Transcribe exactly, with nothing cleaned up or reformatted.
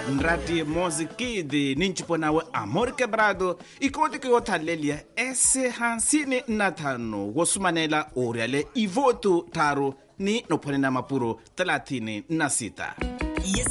Nrati mozikidi ninchipo nawe Amor Quebrado ikoti ke othalelia ese hansini nathano wosumanela oriale ivotu tharu ni nophone na mapuro thelathini na sita.